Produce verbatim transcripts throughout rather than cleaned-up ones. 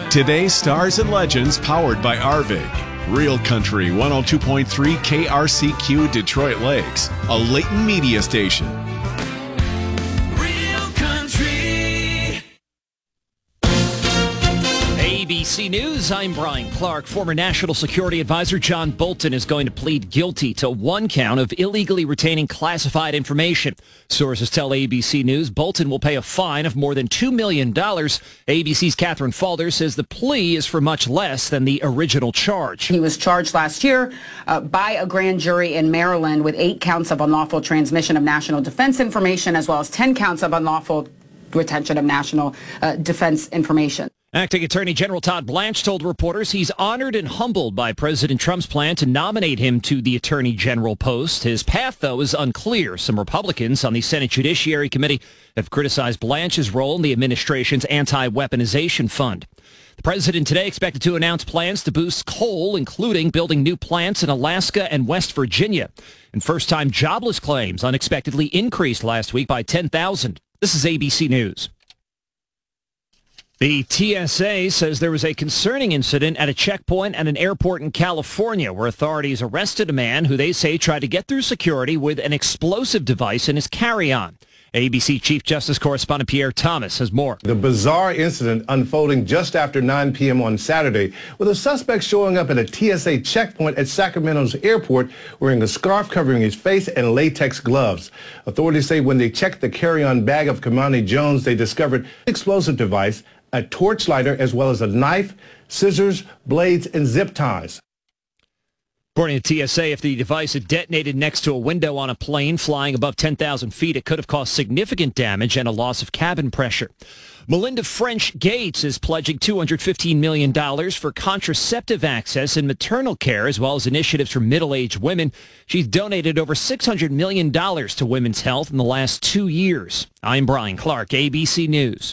Today's Stars and Legends powered by Arvig. Real Country one oh two point three K R C Q Detroit Lakes, a Leighton Media station. Real Country. A B C News, I'm Brian Clark. Former National Security Advisor John Bolton is going to plead guilty to one count of illegally retaining classified information. Sources tell A B C News Bolton will pay a fine of more than two million dollars. A B C's Catherine Falder says the plea is for much less than the original charge. He was charged last year uh, by a grand jury in Maryland with eight counts of unlawful transmission of national defense information, as well as ten counts of unlawful retention of national uh, defense information. Acting Attorney General Todd Blanche told reporters he's honored and humbled by President Trump's plan to nominate him to the Attorney General post. His path, though, is unclear. Some Republicans on the Senate Judiciary Committee have criticized Blanche's role in the administration's anti-weaponization fund. The president today expected to announce plans to boost coal, including building new plants in Alaska and West Virginia. And first-time jobless claims unexpectedly increased last week by ten thousand. This is A B C News. The T S A says there was a concerning incident at a checkpoint at an airport in California where authorities arrested a man who they say tried to get through security with an explosive device in his carry-on. A B C Chief Justice Correspondent Pierre Thomas has more. The bizarre incident unfolding just after nine p.m. on Saturday, with a suspect showing up at a T S A checkpoint at Sacramento's airport wearing a scarf covering his face and latex gloves. Authorities say when they checked the carry-on bag of Kamani Jones, they discovered an explosive device, a torch lighter, as well as a knife, scissors, blades, and zip ties. According to T S A, if the device had detonated next to a window on a plane flying above ten thousand feet, it could have caused significant damage and a loss of cabin pressure. Melinda French Gates is pledging two hundred fifteen million dollars for contraceptive access and maternal care, as well as initiatives for middle-aged women. She's donated over six hundred million dollars to women's health in the last two years. I'm Brian Clark, A B C News.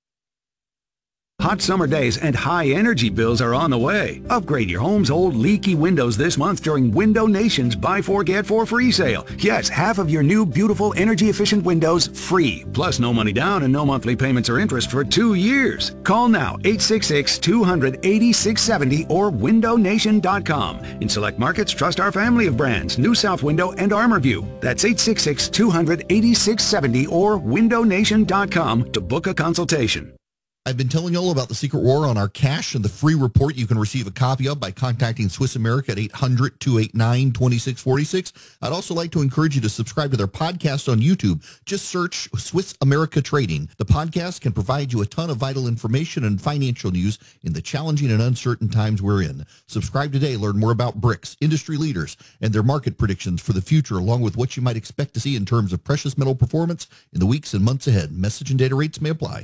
Hot summer days and high energy bills are on the way. Upgrade your home's old leaky windows this month during Window Nation's Buy Four Get Four free sale. Yes, half of your new beautiful energy efficient windows free. Plus no money down and no monthly payments or interest for two years. Call now eight six six, two hundred, eighty-six seventy or window nation dot com. In select markets, trust our family of brands, New South Window and ArmorView. That's eight six six, two hundred, eighty-six seventy or window nation dot com to book a consultation. I've been telling you all about the secret war on our cash and the free report you can receive a copy of by contacting Swiss America at eight hundred, two eight nine, two six four six. I'd also like to encourage you to subscribe to their podcast on YouTube. Just search Swiss America Trading. The podcast can provide you a ton of vital information and financial news in the challenging and uncertain times we're in. Subscribe today. Learn more about BRICS, industry leaders, and their market predictions for the future, along with what you might expect to see in terms of precious metal performance in the weeks and months ahead. Message and data rates may apply.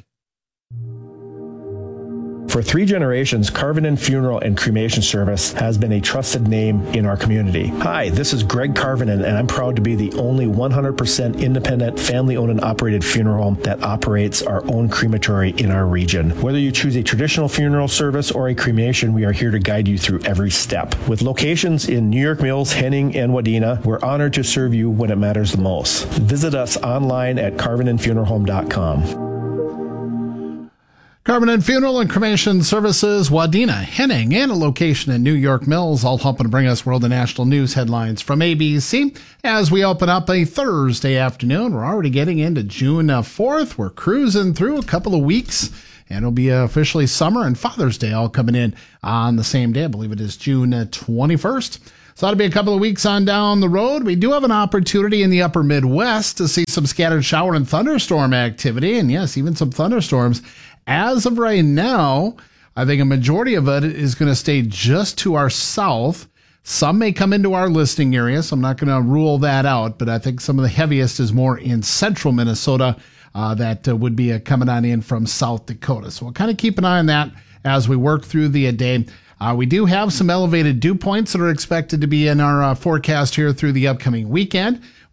For three generations, Carvinen Funeral and Cremation Service has been a trusted name in our community. Hi, this is Greg Carvinen, and I'm proud to be the only one hundred percent independent, family-owned and operated funeral home that operates our own crematory in our region. Whether you choose a traditional funeral service or a cremation, we are here to guide you through every step. With locations in New York Mills, Henning, and Wadena, we're honored to serve you when it matters the most. Visit us online at carvinen funeral home dot com. Carvinen Funeral and Cremation Services, Wadena, Henning, and a location in New York Mills, all helping to bring us world and national news headlines from A B C. As we open up a Thursday afternoon, we're already getting into June fourth. We're cruising through a couple of weeks, and it'll be officially summer and Father's Day all coming in on the same day. I believe it is June twenty-first. So that'll be a couple of weeks on down the road. We do have an opportunity in the upper Midwest to see some scattered shower and thunderstorm activity, and yes, even some thunderstorms. As of right now, I think a majority of it is going to stay just to our south. Some may come into our listing area, so I'm not going to rule that out, but I think some of the heaviest is more in central Minnesota uh, that uh, would be uh, coming on in from South Dakota. So we'll kind of keep an eye on that as we work through the uh, day. Uh, we do have some elevated dew points that are expected to be in our uh, forecast here through the upcoming weekend.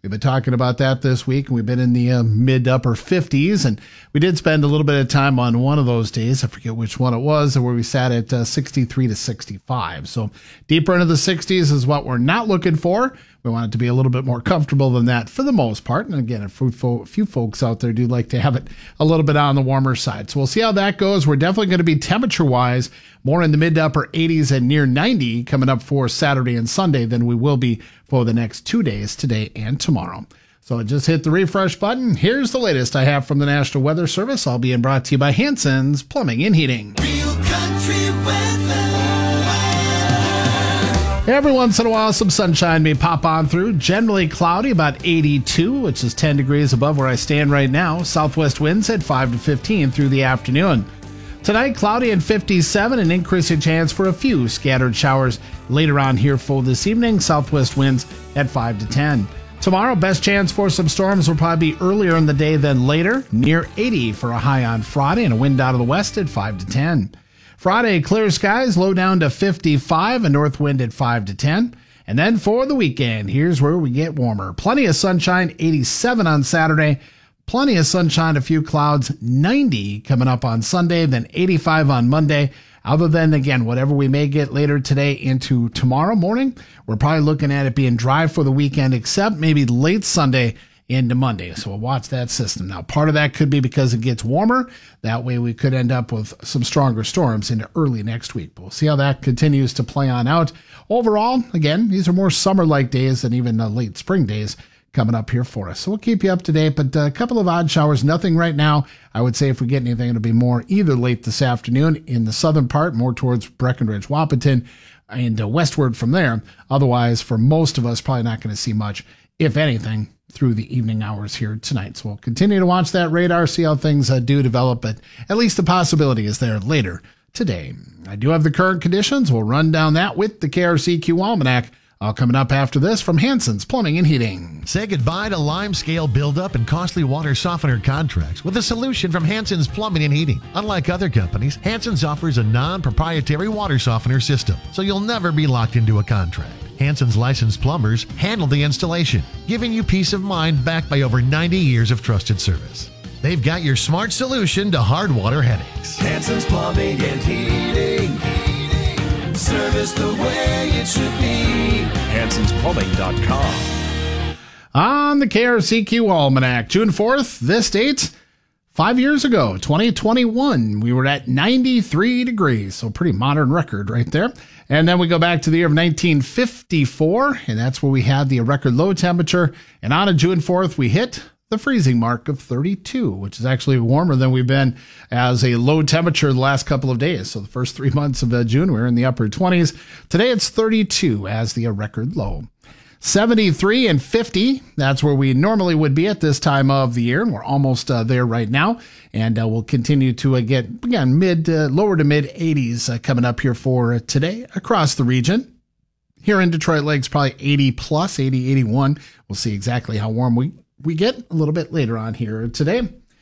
We've been talking about that this week, and we've been in the uh, mid to upper fifties, and we did spend a little bit of time on one of those days. I forget which one it was, where we sat at uh, sixty-three to sixty-five. So deeper into the sixties is what we're not looking for. We want it to be a little bit more comfortable than that for the most part. And again, a few folks out there do like to have it a little bit on the warmer side. So we'll see how that goes. We're definitely going to be temperature-wise more in the mid to upper eighties and near ninety coming up for Saturday and Sunday than we will be for the next two days, today and tomorrow. So just hit the refresh button. Here's the latest I have from the National Weather Service, all being brought to you by Hanson's Plumbing and Heating. Real country weather. Every once in a while, some sunshine may pop on through. Generally cloudy, about eighty-two, which is ten degrees above where I stand right now. Southwest winds at five to fifteen through the afternoon. Tonight, cloudy and fifty-seven, an increasing chance for a few scattered showers later on here for this evening. Southwest winds at five to ten. Tomorrow, best chance for some storms will probably be earlier in the day than later. Near eighty for a high on Friday and a wind out of the west at five to ten. Friday, clear skies, low down to fifty-five, a north wind at five to ten. And then for the weekend, here's where we get warmer. Plenty of sunshine, eighty-seven on Saturday. Plenty of sunshine, a few clouds, ninety coming up on Sunday, then eighty-five on Monday. Other than, again, whatever we may get later today into tomorrow morning, we're probably looking at it being dry for the weekend, except maybe late Sunday into Monday. So we'll watch that system. Now, part of that could be because it gets warmer. That way we could end up with some stronger storms into early next week. But we'll see how that continues to play on out. Overall, again, these are more summer-like days than even uh, late spring days coming up here for us. So we'll keep you up to date, but a couple of odd showers, nothing right now. I would say if we get anything, it'll be more either late this afternoon in the southern part, more towards Breckenridge, Wahpeton, and uh, westward from there. Otherwise, for most of us, probably not going to see much, if anything, through the evening hours here tonight. So we'll continue to watch that radar, see how things uh, do develop, but at least the possibility is there later today. I do have the current conditions. We'll run down that with the K R C Q Almanac. All coming up after this from Hanson's Plumbing and Heating. Say goodbye to limescale buildup and costly water softener contracts with a solution from Hanson's Plumbing and Heating. Unlike other companies, Hanson's offers a non-proprietary water softener system, so you'll never be locked into a contract. Hanson's licensed plumbers handle the installation, giving you peace of mind backed by over ninety years of trusted service. They've got your smart solution to hard water headaches. Hanson's Plumbing and Heating. Service the way it should be. Hansons Plumbing dot com. On the K R C Q Almanac, June fourth, this date, five years ago, twenty twenty-one, we were at ninety-three degrees, so pretty modern record right there. And then we go back to the year of nineteen fifty-four, and that's where we had the record low temperature. And on a June fourth, we hit the freezing mark of thirty-two, which is actually warmer than we've been as a low temperature the last couple of days. So the first three months of uh, June, we were in the upper twenties. Today, it's thirty-two as the uh, record low. seventy-three and fifty, that's where we normally would be at this time of the year, and we're almost uh, there right now. And uh, we'll continue to uh, get, again, mid, uh, lower to mid eighties uh, coming up here for uh, today across the region. Here in Detroit Lakes, probably eighty plus, eighty, eighty-one. We'll see exactly how warm we, we get a little bit later on here today.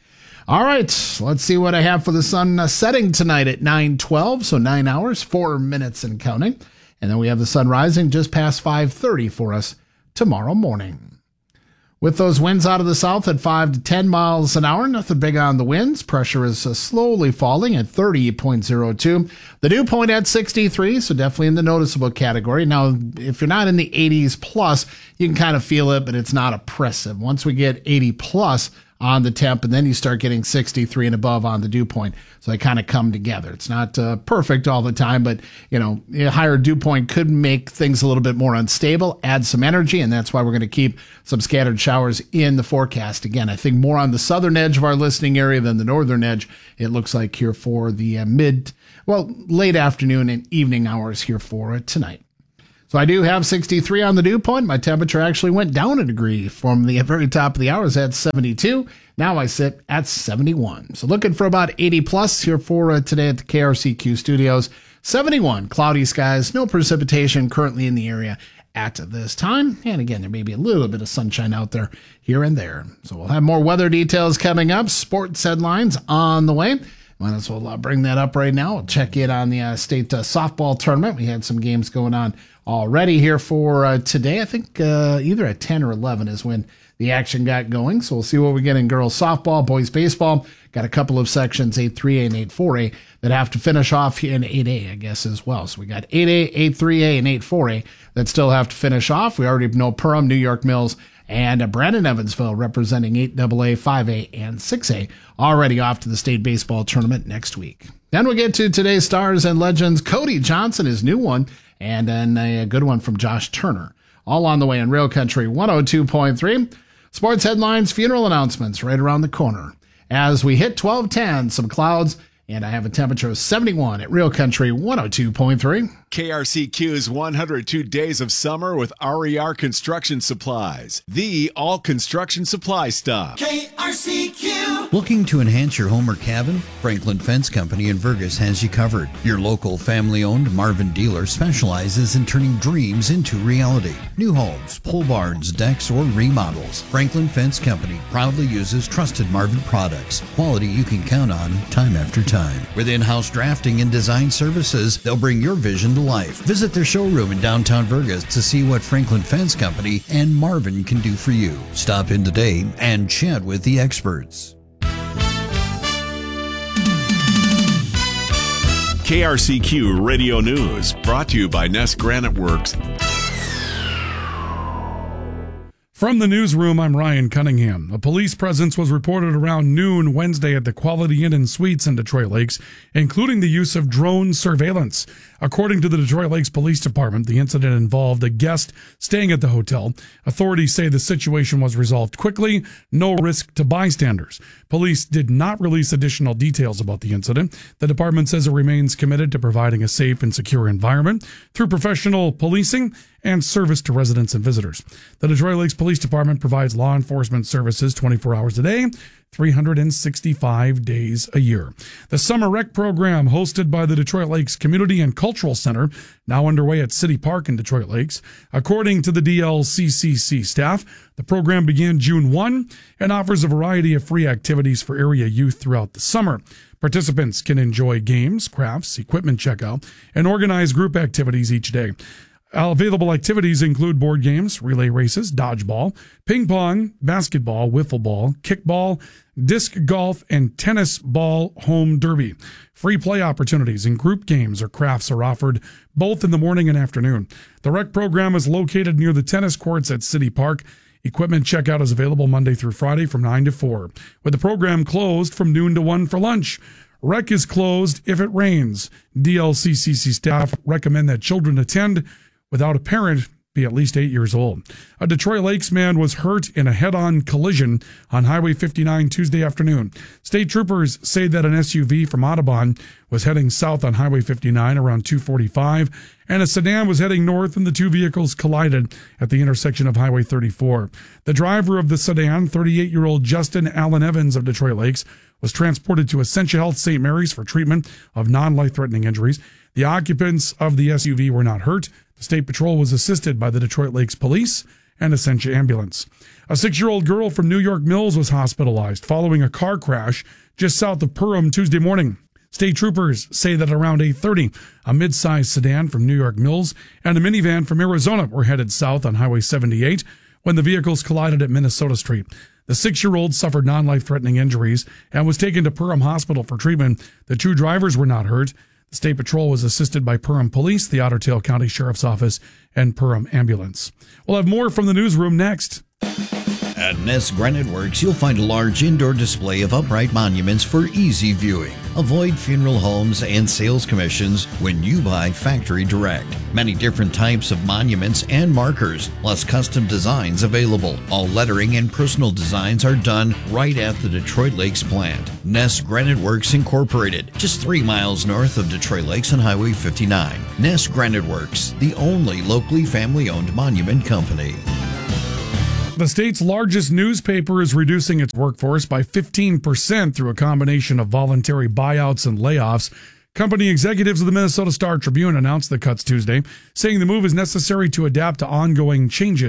All right, let's see what I have for the sun uh, setting tonight at nine twelve, so nine hours, four minutes and counting. And then we have the sun rising just past five thirty for us tomorrow morning. With those winds out of the south at five to ten miles an hour, nothing big on the winds. Pressure is uh, slowly falling at thirty point zero two. The dew point at sixty-three, so definitely in the noticeable category. Now, if you're not in the eighties plus, you can kind of feel it, but it's not oppressive. Once we get eighty plus on the temp, and then you start getting sixty-three and above on the dew point. So they kind of come together. It's not uh, perfect all the time, but you know, a higher dew point could make things a little bit more unstable, add some energy, and that's why we're going to keep some scattered showers in the forecast. Again, I think more on the southern edge of our listening area than the northern edge. It looks like here for the uh, mid, well, late afternoon and evening hours here for uh, tonight. So I do have sixty-three on the dew point. My temperature actually went down a degree from the very top of the hours at seventy-two. Now I sit at seventy-one. So looking for about eighty plus here for uh, today at the K R C Q studios. seventy-one, cloudy skies, no precipitation currently in the area at this time. And again, there may be a little bit of sunshine out there here and there. So we'll have more weather details coming up. Sports headlines on the way. Might as well uh, bring that up right now. We'll check in on the uh, state uh, softball tournament. We had some games going on already here for uh, today. I think uh, either at ten or eleven is when the action got going. So we'll see what we get in girls softball, boys baseball. Got a couple of sections, eight three A and eight four A, that have to finish off in eight A, I guess, as well. So we got eight A, eight three A, and eight four A that still have to finish off. We already know Perham, New York Mills, and uh, Brandon Evansville representing eight double A, five A, and six A already off to the state baseball tournament next week. Then we get to today's stars and legends. Cody Johnson, his new one, and then a good one from Josh Turner. All on the way in Real Country one oh two point three. Sports headlines, funeral announcements right around the corner. As we hit twelve ten, some clouds, and I have a temperature of seventy-one at Real Country one oh two point three. K R C Q's one hundred two Days of Summer with R E R Construction Supplies, the all construction supply stop. K R C Q. Looking to enhance your home or cabin? Franklin Fence Company in Vergas has you covered. Your local family-owned Marvin dealer specializes in turning dreams into reality. New homes, pole barns, decks, or remodels. Franklin Fence Company proudly uses trusted Marvin products. Quality you can count on time after time. With in-house drafting and design services, they'll bring your vision to life. Visit their showroom in downtown Vergas to see what Franklin Fence Company and Marvin can do for you. Stop in today and chat with the experts. K R C Q Radio News, brought to you by Ness Granite Works. From the newsroom, I'm Ryan Cunningham. A police presence was reported around noon Wednesday at the Quality Inn and Suites in Detroit Lakes, including the use of drone surveillance. According to the Detroit Lakes Police Department, the incident involved a guest staying at the hotel. Authorities say the situation was resolved quickly, no risk to bystanders. Police did not release additional details about the incident. The department says it remains committed to providing a safe and secure environment through professional policing and service to residents and visitors. The Detroit Lakes Police Department provides law enforcement services twenty-four hours a day, three hundred sixty-five days a year. The Summer Rec program, hosted by the Detroit Lakes Community and Cultural Center, now underway at City Park in Detroit Lakes. According to the D L C C C staff, the program began June first and offers a variety of free activities for area youth throughout the summer. Participants can enjoy games, crafts, equipment checkout, and organize group activities each day. Available activities include board games, relay races, dodgeball, ping pong, basketball, wiffle ball, kickball, disc golf, and tennis ball home derby. Free play opportunities and group games or crafts are offered both in the morning and afternoon. The rec program is located near the tennis courts at City Park. Equipment checkout is available Monday through Friday from nine to four, with the program closed from noon to one for lunch. Rec is closed if it rains. D L C C C staff recommend that children attend without a parent be at least eight years old. A Detroit Lakes man was hurt in a head-on collision on Highway fifty-nine Tuesday afternoon. State troopers say that an S U V from Audubon was heading south on Highway fifty-nine around two forty-five, and a sedan was heading north, and the two vehicles collided at the intersection of Highway thirty-four. The driver of the sedan, thirty-eight-year-old Justin Allen Evans of Detroit Lakes, was transported to Essentia Health Saint Mary's for treatment of non-life-threatening injuries. The occupants of the S U V were not hurt. The State Patrol was assisted by the Detroit Lakes Police and Essentia Ambulance. A six-year-old girl from New York Mills was hospitalized following a car crash just south of Perham Tuesday morning. State troopers say that around eight thirty, a mid-sized sedan from New York Mills and a minivan from Arizona were headed south on Highway seventy-eight when the vehicles collided at Minnesota Street. The six-year-old suffered non-life-threatening injuries and was taken to Perham Hospital for treatment. The two drivers were not hurt. The State Patrol was assisted by Perham Police, the Otter Tail County Sheriff's Office, and Perham Ambulance. We'll have more from the newsroom next. At Ness Granite Works, you'll find a large indoor display of upright monuments for easy viewing. Avoid funeral homes and sales commissions when you buy factory direct. Many different types of monuments and markers, plus custom designs available. All lettering and personal designs are done right at the Detroit Lakes plant. Ness Granite Works Incorporated, just three miles north of Detroit Lakes on Highway fifty-nine. Ness Granite Works, the only locally family-owned monument company. The state's largest newspaper is reducing its workforce by fifteen percent through a combination of voluntary buyouts and layoffs. Company executives of the Minnesota Star Tribune announced the cuts Tuesday, saying the move is necessary to adapt to ongoing changes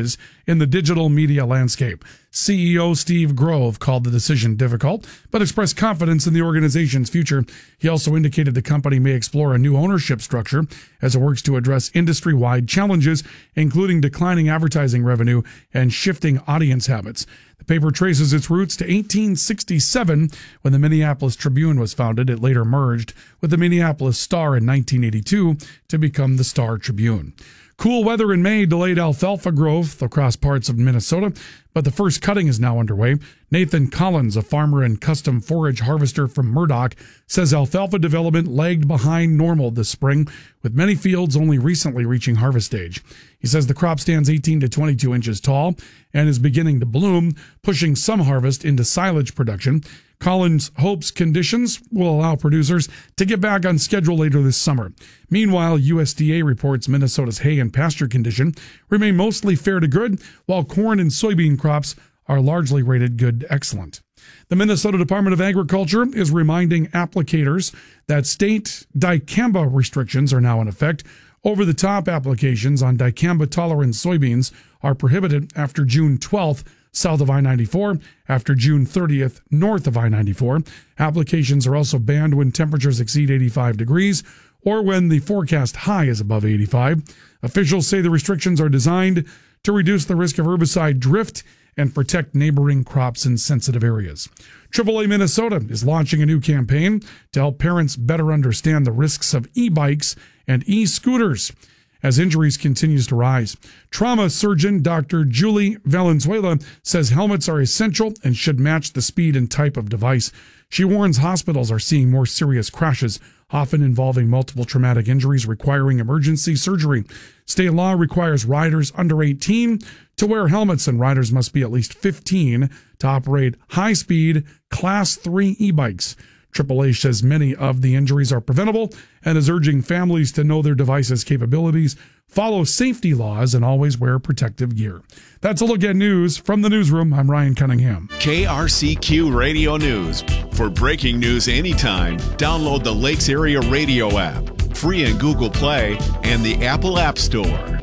in the digital media landscape. C E O Steve Grove called the decision difficult, but expressed confidence in the organization's future. He also indicated the company may explore a new ownership structure as it works to address industry-wide challenges, including declining advertising revenue and shifting audience habits. The paper traces its roots to eighteen sixty-seven, when the Minneapolis Tribune was founded. It later merged with the Minneapolis Star in nineteen eighty-two to become the Star Tribune. Cool weather in May delayed alfalfa growth across parts of Minnesota, but the first cutting is now underway. Nathan Collins, a farmer and custom forage harvester from Murdoch, says alfalfa development lagged behind normal this spring, with many fields only recently reaching harvest stage. He says the crop stands eighteen to twenty-two inches tall and is beginning to bloom, pushing some harvest into silage production. Collins hopes conditions will allow producers to get back on schedule later this summer. Meanwhile, U S D A reports Minnesota's hay and pasture condition remain mostly fair to good, while corn and soybean crops are largely rated good to excellent. The Minnesota Department of Agriculture is reminding applicators that state dicamba restrictions are now in effect. Over-the-top applications on dicamba-tolerant soybeans are prohibited after June twelfth, south of I ninety-four, after June thirtieth, north of I ninety-four. Applications are also banned when temperatures exceed eighty-five degrees or when the forecast high is above eighty-five. Officials say the restrictions are designed to reduce the risk of herbicide drift and protect neighboring crops in sensitive areas. triple A Minnesota is launching a new campaign to help parents better understand the risks of e-bikes and e-scooters as injuries continues to rise. Trauma surgeon Doctor Julie Valenzuela says helmets are essential and should match the speed and type of device. She warns hospitals are seeing more serious crashes, often involving multiple traumatic injuries requiring emergency surgery. State law requires riders under eighteen to wear helmets, and riders must be at least fifteen to operate high-speed Class three e-bikes. triple A says many of the injuries are preventable and is urging families to know their device's capabilities, follow safety laws, and always wear protective gear. That's a look at news from the newsroom. I'm Ryan Cunningham. K R C Q Radio News. For breaking news anytime, download the Lakes Area Radio app, free in Google Play and the Apple App Store.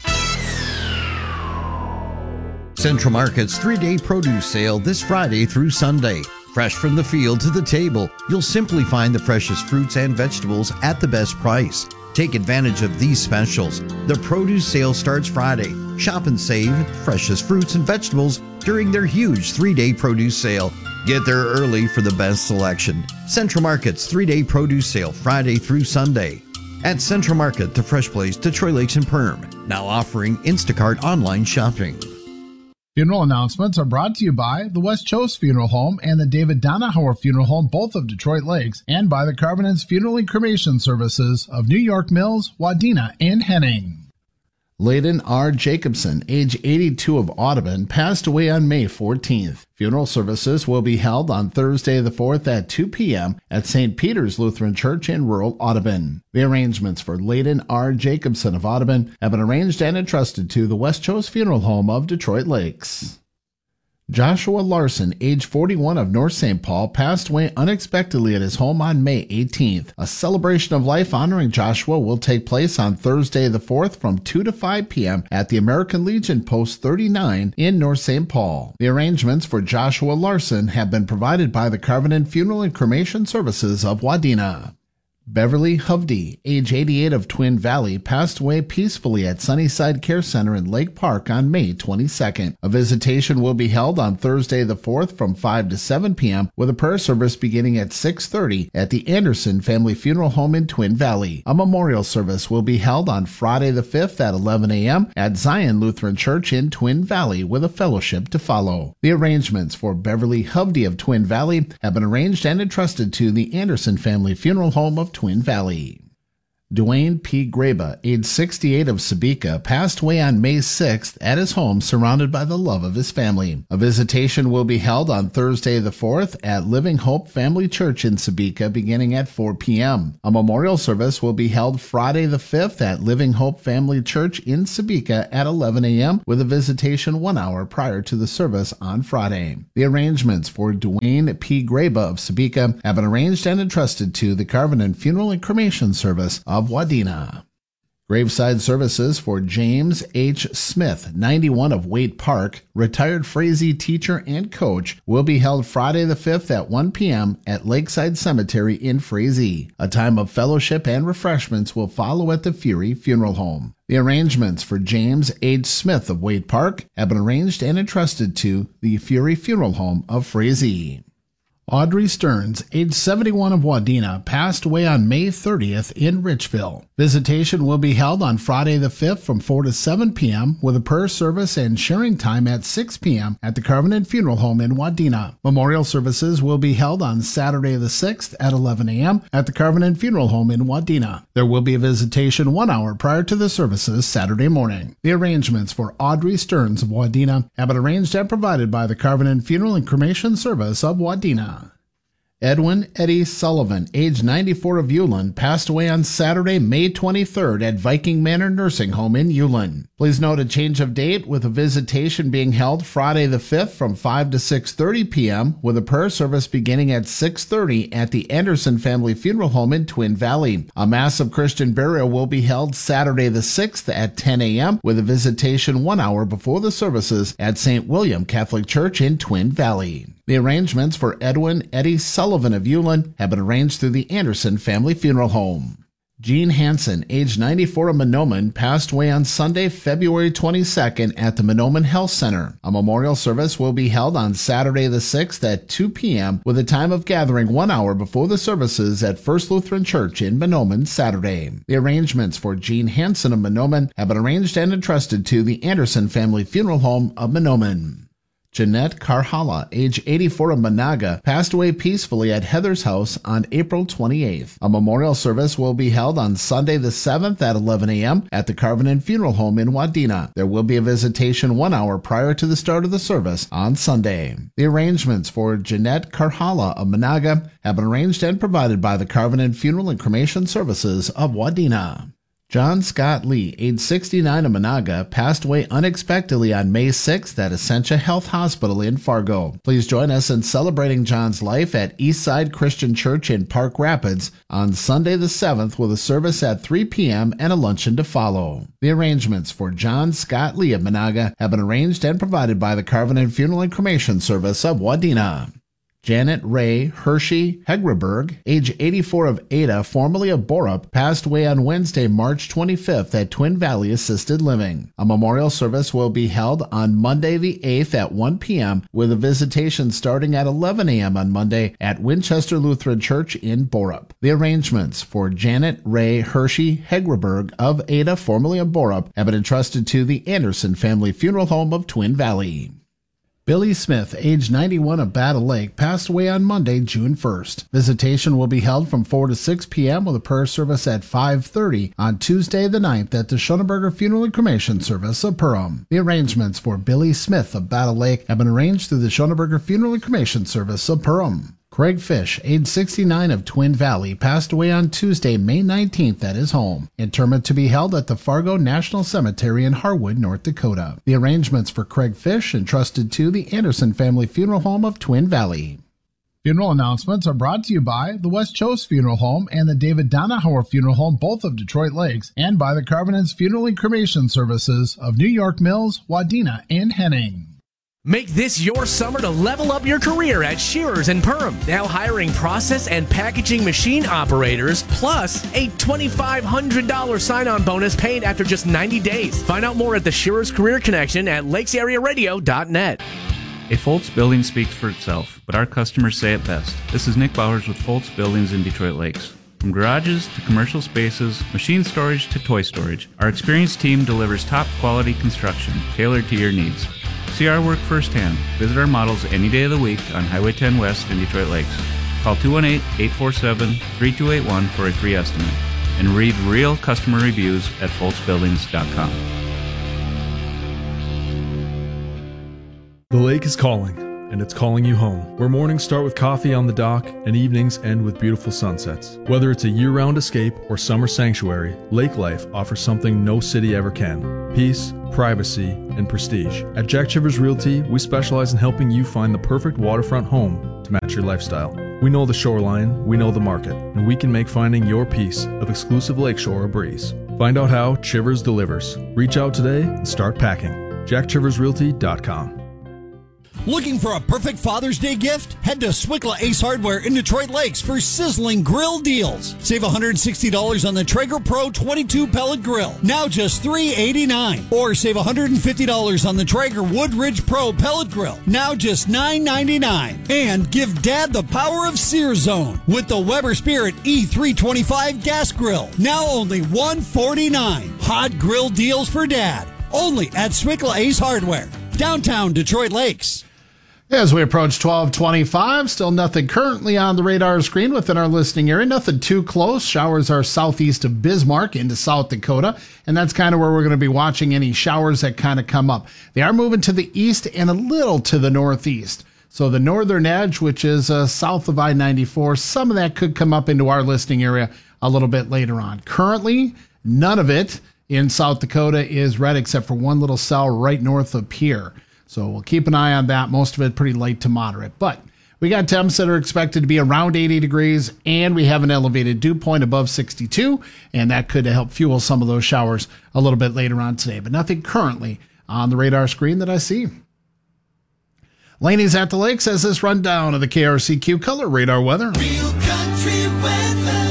Central Market's three-day produce sale this Friday through Sunday. Fresh from the field to the table, you'll simply find the freshest fruits and vegetables at the best price. Take advantage of these specials. The produce sale starts Friday. Shop and save freshest fruits and vegetables during their huge three-day produce sale. Get there early for the best selection. Central Market's three-day produce sale Friday through Sunday. At Central Market, the fresh place, Detroit Lakes and Perm. Now offering Instacart online shopping. Funeral announcements are brought to you by the West Chose Funeral Home and the David Donahauer Funeral Home, both of Detroit Lakes, and by the Carvinens Funeral and Cremation Services of New York Mills, Wadena, and Henning. Layden R. Jacobson, age eighty-two, of Audubon, passed away on May fourteenth. Funeral services will be held on Thursday the fourth at two p.m. at Saint Peter's Lutheran Church in rural Audubon. The arrangements for Layden R. Jacobson of Audubon have been arranged and entrusted to the West Chose Funeral Home of Detroit Lakes. Joshua Larson, age forty-one, of North Saint Paul, passed away unexpectedly at his home on May eighteenth. A celebration of life honoring Joshua will take place on Thursday the fourth from two to five p.m. at the American Legion Post thirty-nine in North Saint Paul. The arrangements for Joshua Larson have been provided by the Carvinen Funeral and Cremation Services of Wadena. Beverly Hovde, age eighty-eight, of Twin Valley, passed away peacefully at Sunnyside Care Center in Lake Park on May twenty-second. A visitation will be held on Thursday the fourth from five to seven p.m. with a prayer service beginning at six thirty at the Anderson Family Funeral Home in Twin Valley. A memorial service will be held on Friday the fifth at eleven a.m. at Zion Lutheran Church in Twin Valley with a fellowship to follow. The arrangements for Beverly Hovde of Twin Valley have been arranged and entrusted to the Anderson Family Funeral Home of Twin Valley. Dwayne P. Graba, age sixty-eight, of Sebeka, passed away on May sixth at his home surrounded by the love of his family. A visitation will be held on Thursday the fourth at Living Hope Family Church in Sebeka beginning at four p.m. A memorial service will be held Friday the fifth at Living Hope Family Church in Sebeka at eleven a.m. with a visitation one hour prior to the service on Friday. The arrangements for Dwayne P. Graba of Sebeka have been arranged and entrusted to the Carvinen Funeral and Cremation Service of Wadena. Graveside services for James H. Smith, ninety-one of Waite Park, retired Frazee teacher and coach, will be held Friday the fifth at one p.m. at Lakeside Cemetery in Frazee. A time of fellowship and refreshments will follow at the Fury Funeral Home. The arrangements for James H. Smith of Waite Park have been arranged and entrusted to the Fury Funeral Home of Frazee. Audrey Stearns, age seventy-one of Wadena, passed away on May thirtieth in Richville. Visitation will be held on Friday the fifth from four to seven p.m. with a prayer service and sharing time at six p.m. at the Covenant Funeral Home in Wadena. Memorial services will be held on Saturday the sixth at eleven a.m. at the Covenant Funeral Home in Wadena. There will be a visitation one hour prior to the services Saturday morning. The arrangements for Audrey Stearns of Wadena have been arranged and provided by the Covenant Funeral and Cremation Service of Wadena. Edwin Eddie Sullivan, age ninety-four of Ulen, passed away on Saturday, May twenty-third at Viking Manor Nursing Home in Ulen. Please note a change of date with a visitation being held Friday the fifth from five to six thirty p.m. with a prayer service beginning at six thirty at the Anderson Family Funeral Home in Twin Valley. A massive Christian burial will be held Saturday the sixth at ten a.m. with a visitation one hour before the services at Saint William Catholic Church in Twin Valley. The arrangements for Edwin Eddie Sullivan of Ulen have been arranged through the Anderson Family Funeral Home. Gene Hansen, age ninety-four of Mahnomen, passed away on Sunday, February twenty-second at the Mahnomen Health Center. A memorial service will be held on Saturday the sixth at two p.m. with a time of gathering one hour before the services at First Lutheran Church in Mahnomen Saturday. The arrangements for Gene Hansen of Mahnomen have been arranged and entrusted to the Anderson Family Funeral Home of Mahnomen. Jeanette Carhala, age eighty-four of Managa, passed away peacefully at Heather's house on April twenty-eighth. A memorial service will be held on Sunday the seventh at eleven a.m. at the Covenant Funeral Home in Wadena. There will be a visitation one hour prior to the start of the service on Sunday. The arrangements for Jeanette Carhala of Managa have been arranged and provided by the Covenant Funeral and Cremation Services of Wadena. John Scott Lee, age sixty-nine of Managa, passed away unexpectedly on May sixth at Essentia Health Hospital in Fargo. Please join us in celebrating John's life at Eastside Christian Church in Park Rapids on Sunday the seventh with a service at three p.m. and a luncheon to follow. The arrangements for John Scott Lee of Managa have been arranged and provided by the Covenant Funeral and Cremation Service of Wadena. Janet Ray Hershey Hegraberg, age eighty-four of Ada, formerly of Borup, passed away on Wednesday, March twenty-fifth at Twin Valley Assisted Living. A memorial service will be held on Monday the eighth at one p.m. with a visitation starting at eleven a.m. on Monday at Winchester Lutheran Church in Borup. The arrangements for Janet Ray Hershey Hegraberg of Ada, formerly of Borup, have been entrusted to the Anderson Family Funeral Home of Twin Valley. Billy Smith, age ninety-one of Battle Lake, passed away on Monday, June first. Visitation will be held from four to six p.m. with a prayer service at five thirty on Tuesday the ninth at the Schoenberger Funeral and Cremation Service of Perham. The arrangements for Billy Smith of Battle Lake have been arranged through the Schoenberger Funeral and Cremation Service of Perham. Craig Fish, age sixty-nine of Twin Valley, passed away on Tuesday, May nineteenth at his home. Interment to be held at the Fargo National Cemetery in Harwood, North Dakota. The arrangements for Craig Fish entrusted to the Anderson Family Funeral Home of Twin Valley. Funeral announcements are brought to you by the West Chose Funeral Home and the David Donahauer Funeral Home, both of Detroit Lakes, and by the Covenant's Funeral and Cremation Services of New York Mills, Wadena, and Henning. Make this your summer to level up your career at Shearers and Perham. Now hiring process and packaging machine operators, plus a twenty-five hundred dollars sign-on bonus paid after just ninety days. Find out more at the Shearers Career Connection at lakes area radio dot net. A Foltz building speaks for itself, but our customers say it best. This is Nick Bowers with Foltz Buildings in Detroit Lakes. From garages to commercial spaces, machine storage to toy storage, our experienced team delivers top-quality construction tailored to your needs. See our work firsthand. Visit our models any day of the week on Highway ten West in Detroit Lakes. Call two one eight, eight four seven, three two eight one for a free estimate. And read real customer reviews at foltz buildings dot com. The lake is calling, and it's calling you home, where mornings start with coffee on the dock and evenings end with beautiful sunsets. Whether it's a year-round escape or summer sanctuary, lake life offers something no city ever can: peace, privacy, and prestige. At Jack Chivers Realty, we specialize in helping you find the perfect waterfront home to match your lifestyle. We know the shoreline, we know the market, and we can make finding your piece of exclusive lakeshore a breeze. Find out how Chivers delivers. Reach out today and start packing. jack chivers realty dot com. Looking for a perfect Father's Day gift? Head to Swickla Ace Hardware in Detroit Lakes for sizzling grill deals. Save one hundred sixty dollars on the Traeger Pro twenty-two pellet grill, now just three eighty-nine. Or save one hundred fifty dollars on the Traeger Woodridge Pro pellet grill, now just nine ninety-nine. And give Dad the power of Sear Zone with the Weber Spirit E three twenty-five gas grill, now only one forty-nine. Hot grill deals for Dad, only at Swickla Ace Hardware, downtown Detroit Lakes. As we approach twelve twenty-five, still nothing currently on the radar screen within our listening area. Nothing too close. Showers are southeast of Bismarck into South Dakota, and that's kind of where we're going to be watching any showers that kind of come up. They are moving to the east and a little to the northeast. So the northern edge, which is uh, south of I ninety-four, some of that could come up into our listening area a little bit later on. Currently, none of it in South Dakota is red except for one little cell right north of Pierre. So we'll keep an eye on that. Most of it pretty light to moderate. But we got temps that are expected to be around eighty degrees, and we have an elevated dew point above sixty-two, and that could help fuel some of those showers a little bit later on today. But nothing currently on the radar screen that I see. Laney's at the Lake says this rundown of the K R C Q color radar weather. Real country weather.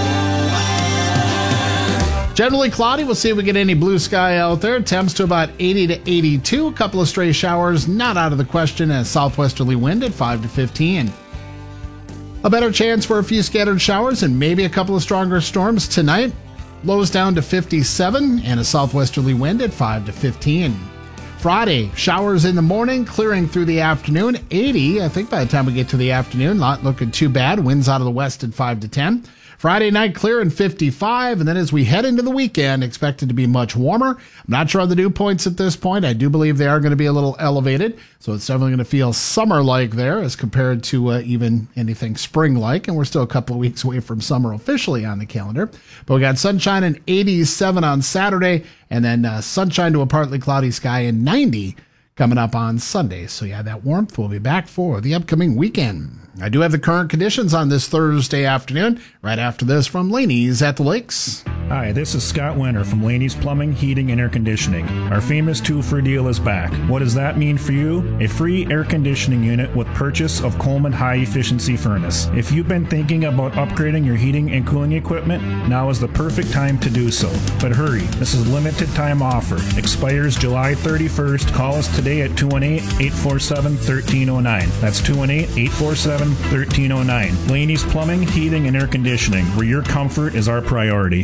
Generally cloudy. We'll see if we get any blue sky out there. Temps to about eighty to eighty-two. A couple of stray showers not out of the question as southwesterly wind at five to fifteen. A better chance for a few scattered showers and maybe a couple of stronger storms tonight. Lows down to fifty-seven and a southwesterly wind at five to fifteen. Friday, showers in the morning, clearing through the afternoon. eighty, I think by the time we get to the afternoon, not looking too bad. Winds out of the west at five to ten. Friday night, clear and fifty-five, and then as we head into the weekend, expected to be much warmer. I'm not sure on the dew points at this point. I do believe they are going to be a little elevated, so it's definitely going to feel summer-like there as compared to uh, even anything spring-like, and we're still a couple of weeks away from summer officially on the calendar. But we got sunshine and eighty-seven on Saturday, and then uh, sunshine to a partly cloudy sky and ninety coming up on Sunday. So yeah, that warmth will be back for the upcoming weekend. I do have the current conditions on this Thursday afternoon, right after this from Laney's at the Lakes. Hi, this is Scott Winter from Laney's Plumbing, Heating, and Air Conditioning. Our famous two-for deal is back. What does that mean for you? A free air conditioning unit with purchase of Coleman high-efficiency furnace. If you've been thinking about upgrading your heating and cooling equipment, now is the perfect time to do so. But hurry, this is a limited-time offer. Expires July thirty-first. Call us today at two one eight, eight four seven, one three zero nine. That's two one eight, eight four seven, one three zero nine. Laney's Plumbing, Heating, and Air Conditioning, where your comfort is our priority.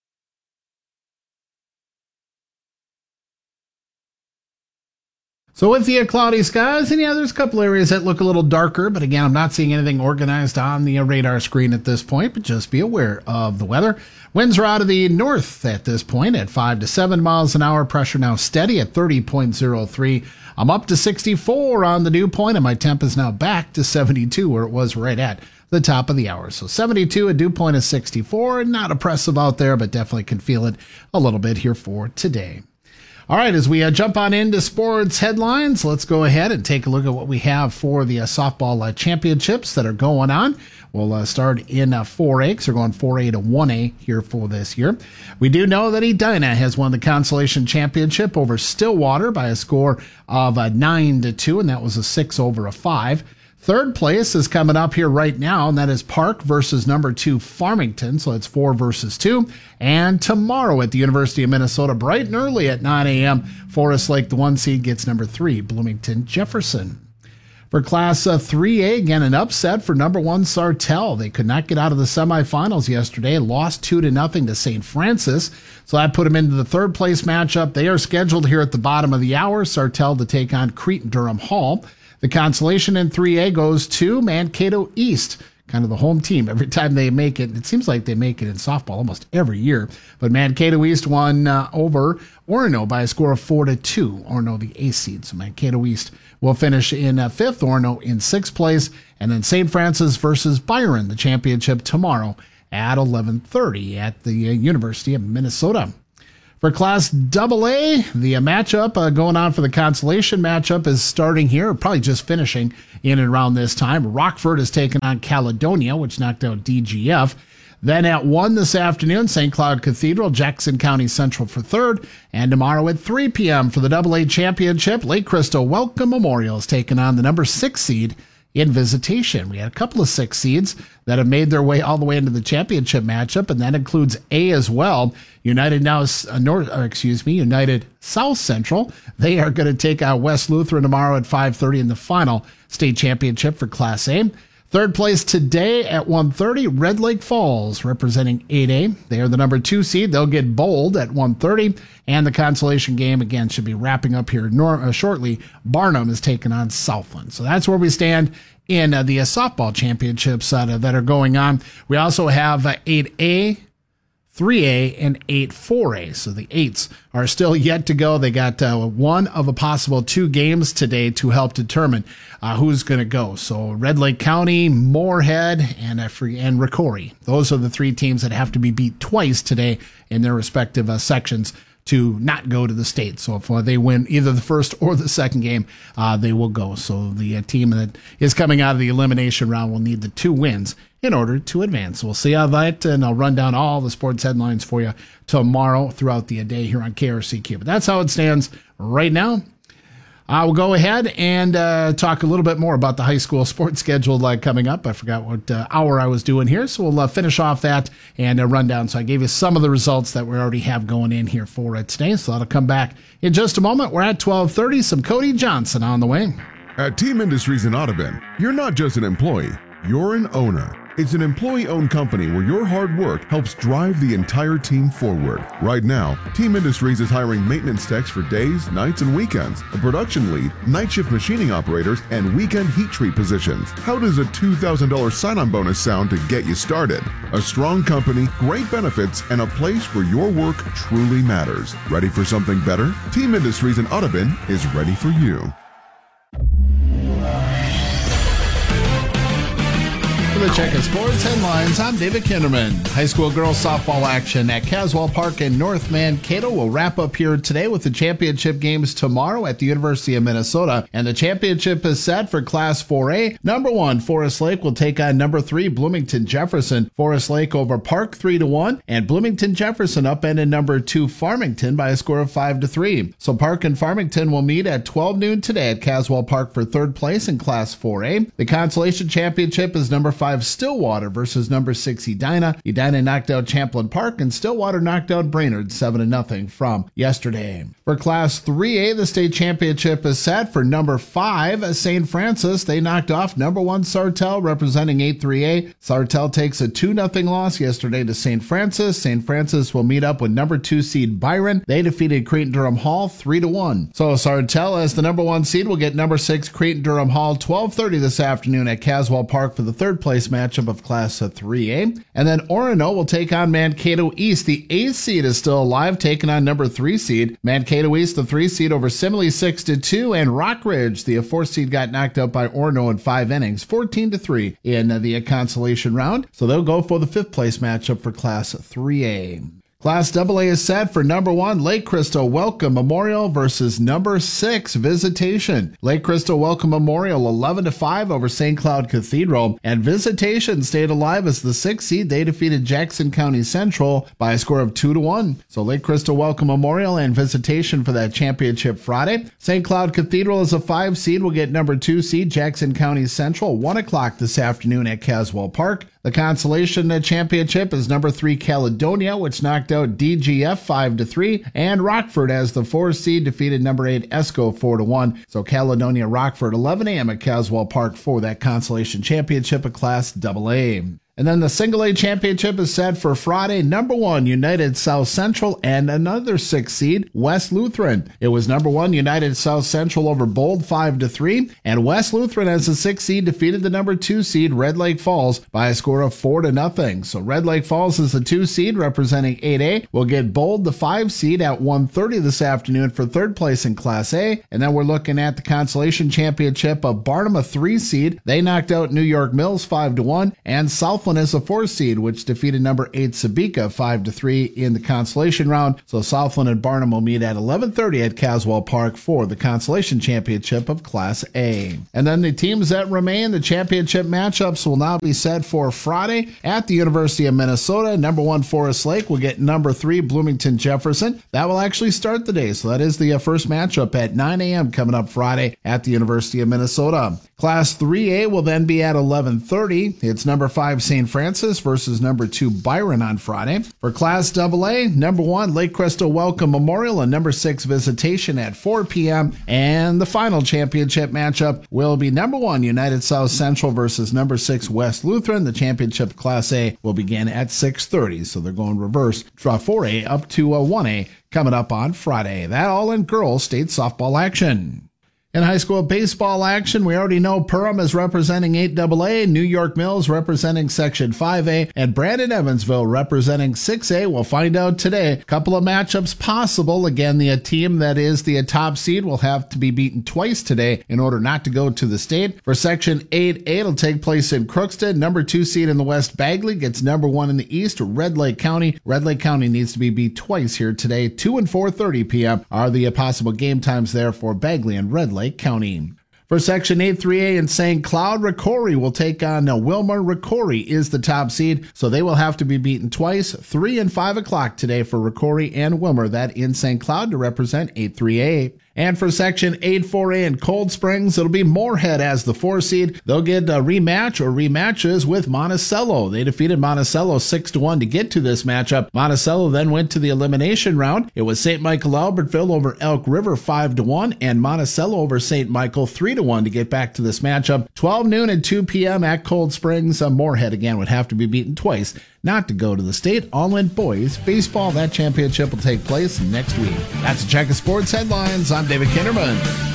So with the cloudy skies, and yeah, there's a couple areas that look a little darker, but again, I'm not seeing anything organized on the radar screen at this point, but just be aware of the weather. Winds are out of the north at this point at five to seven miles an hour. Pressure now steady at thirty point oh three. I'm up to sixty-four on the dew point, and my temp is now back to seventy-two, where it was right at the top of the hour. So seventy-two, a dew point of sixty-four. Not oppressive out there, but definitely can feel it a little bit here for today. All right, as we uh, jump on into sports headlines, let's go ahead and take a look at what we have for the uh, softball uh, championships that are going on. We'll uh, start in uh, four A, because they're going four A to one A here for this year. We do know that Edina has won the consolation championship over Stillwater by a score of uh, nine to two, and that was a six over a five. Third place is coming up here right now, and that is Park versus number two Farmington, so it's four versus two. And tomorrow at the University of Minnesota, bright and early at nine a.m., Forest Lake, the one seed, gets number three Bloomington Jefferson. For Class uh, three A, again, an upset for number one Sartell. They could not get out of the semifinals yesterday, lost two to nothing to Saint Francis, so that put them into the third place matchup. They are scheduled here at the bottom of the hour, Sartell to take on Cretin-Durham Hall. The consolation in three A goes to Mankato East, kind of the home team every time they make it. It seems like they make it in softball almost every year. But Mankato East won uh, over Orono by a score of four to two. Orono the A seed. So Mankato East will finish in uh, fifth, Orono in sixth place. And then Saint Francis versus Byron, the championship tomorrow at eleven thirty at the uh, University of Minnesota. For Class double A, the matchup uh, going on for the consolation matchup is starting here, probably just finishing in and around this time. Rockford is taking on Caledonia, which knocked out D G F. Then at one this afternoon, Saint Cloud Cathedral, Jackson County Central for third. And tomorrow at three p.m. for the double A championship, Lake Crystal Welcome Memorial is taking on the number six seed in Visitation. We had a couple of six seeds that have made their way all the way into the championship matchup, and that includes A as well. United now, uh, North, or excuse me, United South Central. They are going to take out West Lutheran tomorrow at five thirty in the final state championship for Class A. Third place today at one thirty, Red Lake Falls, representing eight A. They are the number two seed. They'll get Bold at one thirty. And the consolation game, again, should be wrapping up here nor- uh, shortly. Barnum is taking on Southland. So that's where we stand in uh, the uh, softball championships uh, that are going on. We also have uh, eight A, three A, and eight four A. So the eights are still yet to go. They got uh, one of a possible two games today to help determine uh, who's going to go. So Red Lake County, Moorhead, and uh, Free and Ricori. Those are the three teams that have to be beat twice today in their respective uh, sections to not go to the state. So if uh, they win either the first or the second game, uh, they will go. So the uh, team that is coming out of the elimination round will need the two wins in order to advance. So we'll see how that, and I'll run down all the sports headlines for you tomorrow throughout the day here on K R C Q. But that's how it stands right now. I will go ahead and uh, talk a little bit more about the high school sports schedule uh, coming up. I forgot what uh, hour I was doing here, so we'll uh, finish off that and uh, run down. So I gave you some of the results that we already have going in here for it today. So that'll come back in just a moment. We're at twelve thirty. Some Cody Johnson on the way. At Team Industries in Audubon, you're not just an employee, you're an owner. It's an employee-owned company where your hard work helps drive the entire team forward. Right now, Team Industries is hiring maintenance techs for days, nights, and weekends, a production lead, night shift machining operators, and weekend heat treat positions. How does a two thousand dollars sign-on bonus sound to get you started? A strong company, great benefits, and a place where your work truly matters. Ready for something better? Team Industries in Audubon is ready for you. For the Checkin' Sports headlines, I'm David Kinderman. High school girls softball action at Caswell Park in North Mankato will wrap up here today with the championship games tomorrow at the University of Minnesota. And the championship is set for Class four A. Number one, Forest Lake will take on number three, Bloomington Jefferson. Forest Lake over Park three to one, and Bloomington Jefferson upended number two, Farmington, by a score of five to three. So Park and Farmington will meet at twelve noon today at Caswell Park for third place in Class four A. The consolation championship is number five, Stillwater versus number six, Edina. Edina knocked out Champlin Park, and Stillwater knocked out Brainerd seven to nothing from yesterday. For Class three A, the state championship is set for number five, Saint Francis. They knocked off number one, Sartell, representing eight three A. Sartell takes a two nothing loss yesterday to Saint Francis. Saint Francis will meet up with number two seed Byron. They defeated Creighton-Durham Hall three to one. So Sartell, as the number one seed, will get number six Creighton-Durham Hall twelve thirty this afternoon at Caswell Park for the third place matchup of Class three A. And then Orono will take on Mankato East. The eighth seed is still alive, taking on number three seed. Mankato East, the three seed, over Simile six to two, and Rock Ridge, the four seed, got knocked out by Orono in five innings, fourteen to three in the consolation round. So they'll go for the fifth place matchup for Class three A. Class double A is set for number one, Lake Crystal Welcome Memorial versus number six, Visitation. Lake Crystal Welcome Memorial eleven to five over Saint Cloud Cathedral, and Visitation stayed alive as the sixth seed. They defeated Jackson County Central by a score of two to one. So Lake Crystal Welcome Memorial and Visitation for that championship Friday. Saint Cloud Cathedral as a five seed will get number two seed Jackson County Central, one o'clock this afternoon at Caswell Park. The consolation championship is number three Caledonia, which knocked out D G F five to three, and Rockford as the four seed defeated number eight Esco four to one. So Caledonia Rockford eleven a.m. at Caswell Park for that consolation championship of Class double A. And then the Single A championship is set for Friday. Number one, United South Central, and another six seed, West Lutheran. It was number one, United South Central over Bold, five to three, and West Lutheran as a six seed defeated the number two seed, Red Lake Falls, by a score of four to nothing. So Red Lake Falls is the two seed representing eight A. We'll get Bold, the five seed, at one thirty this afternoon for third place in Class A. And then we're looking at the consolation championship of Barnum, a three seed. They knocked out New York Mills five to one, and Southland Southland is a four seed, which defeated number eight Sabika five to three in the consolation round. So Southland and Barnum will meet at eleven thirty at Caswell Park for the consolation championship of Class A. And then the teams that remain, the championship matchups will now be set for Friday at the University of Minnesota. Number one Forest Lake will get number three Bloomington Jefferson. That will actually start the day. So that is the first matchup at nine a.m. coming up Friday at the University of Minnesota. Class three A will then be at eleven thirty. It's number five Saint Francis versus number two Byron on Friday. For Class double A, number one Lake Crystal Welcome Memorial and number six Visitation at four p.m. And the final championship matchup will be number one United South Central versus number six West Lutheran. The championship Class A will begin at six thirty. So they're going reverse. Draw four A up to a one A coming up on Friday. That all in girls state softball action. In high school baseball action, we already know Perham is representing eight double A, New York Mills representing Section five A, and Brandon Evansville representing six A. We'll find out today. A couple of matchups possible. Again, the team that is the top seed will have to be beaten twice today in order not to go to the state. For Section eight A, it'll take place in Crookston. Number two seed in the West, Bagley, gets number one in the East, Red Lake County. Red Lake County needs to be beat twice here today. two and four thirty p.m. are the possible game times there for Bagley and Red Lake County. For Section eight three A in Saint Cloud, Ricori will take on uh, Wilmer. Ricori is the top seed, so they will have to be beaten twice, three and five o'clock today for Ricori and Wilmer. That in Saint Cloud to represent eight three A. And for Section eight four A in Cold Springs, it'll be Moorhead as the four seed. They'll get a rematch or rematches with Monticello. They defeated Monticello six to one to get to this matchup. Monticello then went to the elimination round. It was Saint Michael Albertville over Elk River five to one and Monticello over Saint Michael three to one to get back to this matchup. twelve noon and two p.m. at Cold Springs. Uh, Moorhead again would have to be beaten twice not to go to the state. All in boys baseball. That championship will take place next week. That's a check of sports headlines. I'm David Kinderman.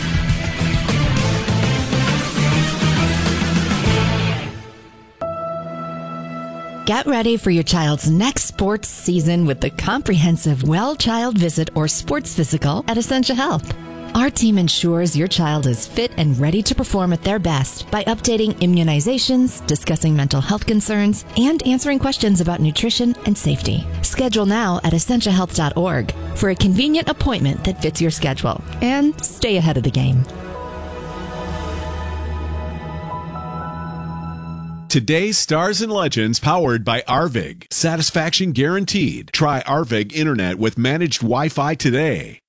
Get ready for your child's next sports season with the comprehensive Well Child Visit or Sports Physical at Essentia Health. Our team ensures your child is fit and ready to perform at their best by updating immunizations, discussing mental health concerns, and answering questions about nutrition and safety. Schedule now at essentia health dot org for a convenient appointment that fits your schedule. And stay ahead of the game. Today's Stars and Legends powered by Arvig. Satisfaction guaranteed. Try Arvig Internet with managed Wi-Fi today.